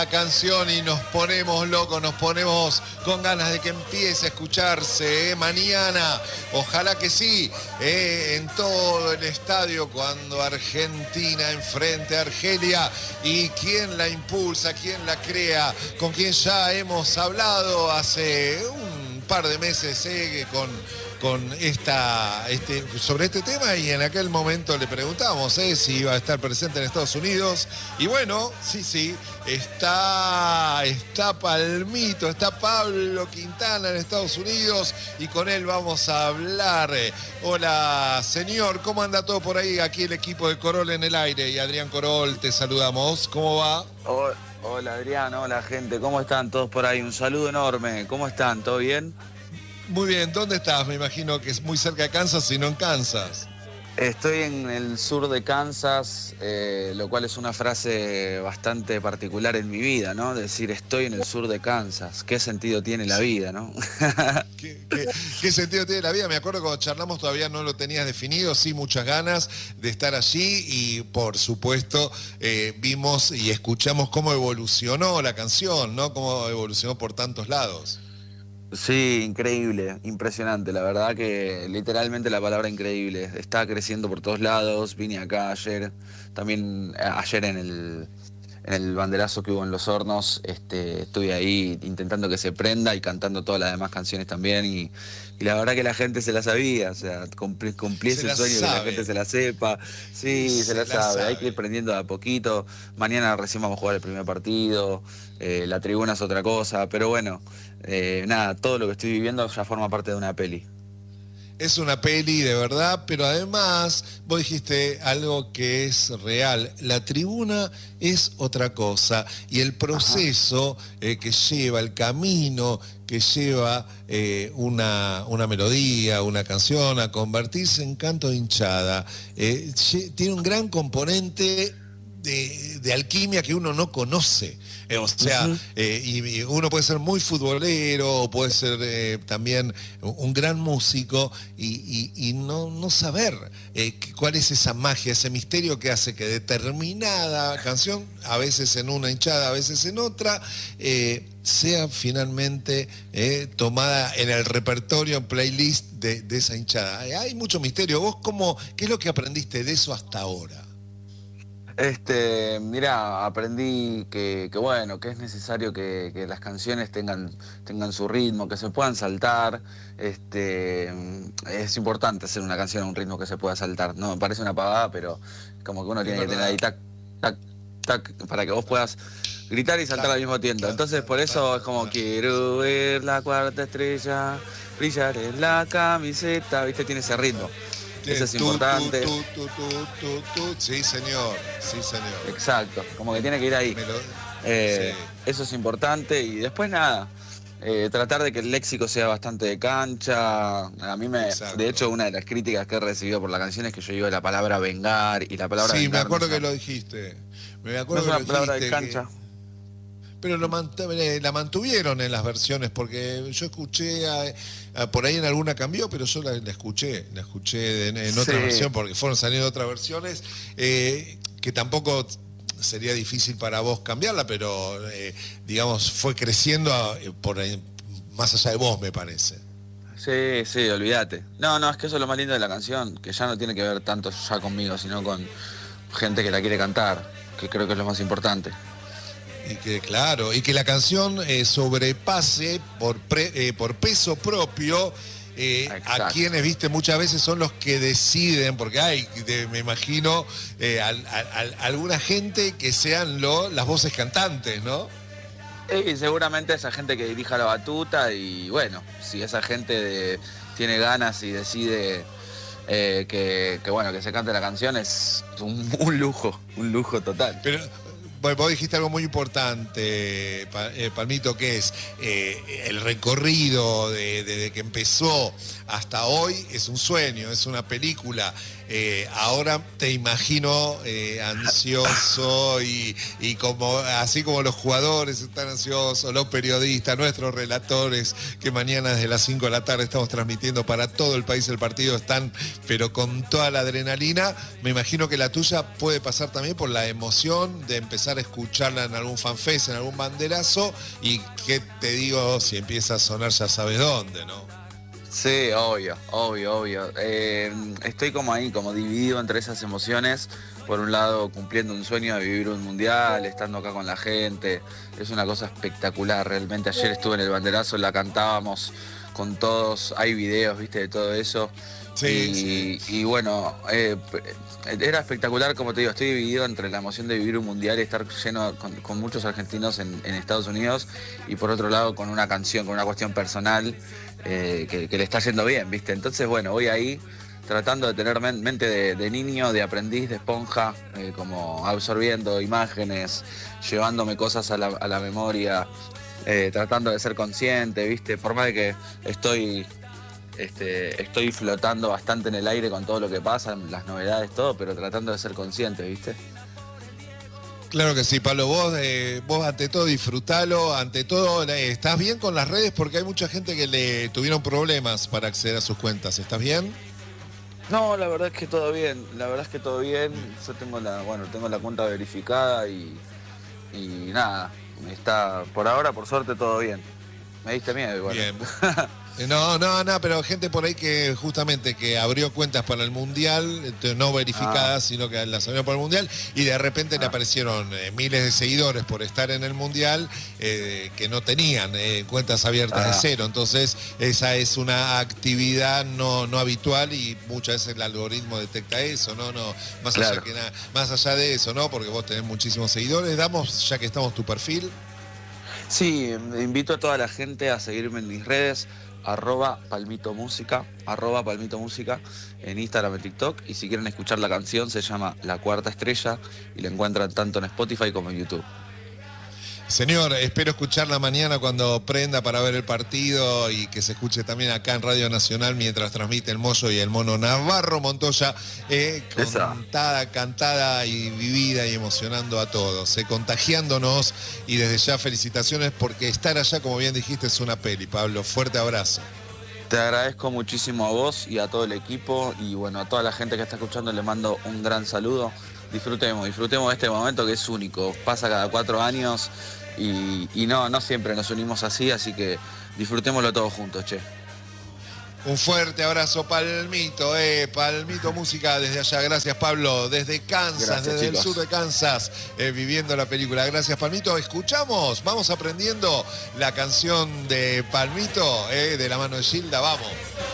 Canción y nos ponemos locos, nos ponemos con ganas de que empiece a escucharse mañana, ojalá que sí, en todo el estadio cuando Argentina enfrente a Argelia. Y quién la impulsa, quién la crea, con quien ya hemos hablado hace un par de meses sobre este tema, y en aquel momento le preguntamos si iba a estar presente en Estados Unidos. Y bueno, sí, está Palmito, está Pablo Quintana en Estados Unidos y con él vamos a hablar. Hola, señor, ¿cómo anda todo por ahí? Aquí el equipo de Corol en el aire y Adrián Corol, te saludamos. ¿Cómo va? Hola Adrián, hola gente, ¿cómo están todos por ahí? Un saludo enorme, ¿cómo están? ¿Todo bien? Muy bien, ¿dónde estás? Me imagino que es muy cerca de Kansas, si no en Kansas. Estoy en el sur de Kansas, lo cual es una frase bastante particular en mi vida, ¿no? Decir, estoy en el sur de Kansas. ¿Qué sentido tiene la vida, no? ¿Qué sentido tiene la vida? Me acuerdo cuando charlamos todavía no lo tenías definido, sí, muchas ganas de estar allí y por supuesto vimos y escuchamos cómo evolucionó la canción, ¿no? Cómo evolucionó por tantos lados. Sí, increíble, impresionante. La verdad que literalmente la palabra increíble. Está creciendo por todos lados. Vine acá ayer, también ayer en el banderazo que hubo en Los Hornos, estuve ahí intentando que se prenda y cantando todas las demás canciones también. Y la verdad que la gente se la sabía, o sea, cumplí ese sueño de que la gente se la sepa. Sí, se la sabe. Hay que ir prendiendo de a poquito. Mañana recién vamos a jugar el primer partido. La tribuna es otra cosa, pero bueno. Nada, todo lo que estoy viviendo ya forma parte de una peli. Es una peli de verdad, pero además vos dijiste algo que es real. La tribuna es otra cosa y el proceso que lleva, el camino que lleva una melodía, una canción a convertirse en canto de hinchada, tiene un gran componente de alquimia que uno no conoce. O sea, y uno puede ser muy futbolero, o puede ser también un gran músico y no saber cuál es esa magia, ese misterio que hace que determinada canción, a veces en una hinchada, a veces en otra, sea finalmente tomada en el repertorio, en playlist de esa hinchada. Hay mucho misterio. ¿Vos qué es lo que aprendiste de eso hasta ahora? Mirá, aprendí que bueno, que es necesario que las canciones tengan su ritmo, que se puedan saltar. Es importante hacer una canción a un ritmo que se pueda saltar. No, me parece una pavada, pero como que uno tiene que tener ahí tac, tac, tac, para que vos puedas gritar y saltar al mismo tiempo. Entonces por eso es como quiero ver la cuarta estrella, brillar en la camiseta, ¿viste? Tiene ese ritmo. Eso es importante. Sí, señor. Sí, señor. Exacto, como que tiene que ir ahí. Sí. Eso es importante y después nada, tratar de que el léxico sea bastante de cancha. De hecho, una de las críticas que he recibido por la canción es que yo digo la palabra vengar y la palabra vengar. Sí, me acuerdo que lo dijiste. No es una palabra de cancha. Pero la mantuvieron en las versiones, porque yo escuché, por ahí en alguna cambió, pero yo la escuché en otra versión, porque fueron saliendo otras versiones, que tampoco sería difícil para vos cambiarla, pero digamos, fue creciendo más allá de vos, me parece. Sí, olvídate. No, es que eso es lo más lindo de la canción, que ya no tiene que ver tanto ya conmigo, sino con gente que la quiere cantar, que creo que es lo más importante. Y que la canción sobrepase por peso propio a quienes, viste, muchas veces son los que deciden, porque me imagino, alguna gente que sean las voces cantantes, ¿no? Y seguramente esa gente que dirija la batuta y bueno, si esa gente tiene ganas y decide que se cante la canción, es un lujo total. Pero bueno, vos dijiste algo muy importante, Palmito, que es el recorrido desde que empezó hasta hoy es un sueño, es una película. Ahora te imagino ansioso y como así como los jugadores están ansiosos, los periodistas, nuestros relatores, que mañana desde las 5 de la tarde estamos transmitiendo para todo el país el partido, están pero con toda la adrenalina. Me imagino que la tuya puede pasar también por la emoción de empezar a escucharla en algún fanfest, en algún banderazo, y qué te digo, si empieza a sonar ya sabes dónde, ¿no? Sí, obvio. Estoy como ahí, como dividido entre esas emociones. Por un lado, cumpliendo un sueño de vivir un mundial, estando acá con la gente. Es una cosa espectacular, realmente. Ayer estuve en el banderazo, la cantábamos con todos. Hay videos, viste, de todo eso. Sí. Y bueno, era espectacular, como te digo, estoy dividido entre la emoción de vivir un mundial y estar lleno con muchos argentinos en Estados Unidos, y por otro lado con una canción, con una cuestión personal que le está yendo bien, ¿viste? Entonces, bueno, voy ahí tratando de tener mente de niño, de aprendiz, de esponja, como absorbiendo imágenes, llevándome cosas a la memoria, tratando de ser consciente, ¿viste? Por más de que estoy flotando bastante en el aire con todo lo que pasa, las novedades, todo, pero tratando de ser consciente, ¿viste? Claro que sí, Pablo, vos ante todo disfrutalo, ante todo, ¿estás bien con las redes? Porque hay mucha gente que le tuvieron problemas para acceder a sus cuentas, ¿estás bien? No, la verdad es que todo bien, yo tengo la cuenta verificada y nada, está, por ahora, por suerte, todo bien. Me diste miedo igual. Bien. No, pero gente por ahí que justamente que abrió cuentas para el Mundial, no verificadas, sino que las abrió para el Mundial, y de repente le aparecieron miles de seguidores por estar en el Mundial que no tenían cuentas abiertas de cero. Entonces, esa es una actividad no habitual, y muchas veces el algoritmo detecta eso, ¿no? Más Claro. más allá de eso, ¿no? Porque vos tenés muchísimos seguidores. Damos, ya que estamos, tu perfil. Sí, invito a toda la gente a seguirme en mis redes, @palmitomúsica, @palmitomúsica, en Instagram y TikTok, y si quieren escuchar la canción se llama La Cuarta Estrella y la encuentran tanto en Spotify como en YouTube. Señor, espero escucharla mañana cuando prenda para ver el partido, y que se escuche también acá en Radio Nacional mientras transmite el Moyo y el Mono Navarro Montoya, cantada y vivida y emocionando a todos, contagiándonos, y desde ya felicitaciones, porque estar allá, como bien dijiste, es una peli, Pablo. Fuerte abrazo. Te agradezco muchísimo a vos y a todo el equipo, y bueno, a toda la gente que está escuchando le mando un gran saludo. Disfrutemos de este momento que es único, pasa cada 4 años y no siempre nos unimos así que disfrutémoslo todos juntos, che. Un fuerte abrazo, Palmito, Palmito Música desde allá. Gracias, Pablo, desde Kansas, Gracias, desde chicos. el sur de Kansas, viviendo la película. Gracias, Palmito. Vamos aprendiendo la canción de Palmito, de la mano de Gilda, vamos.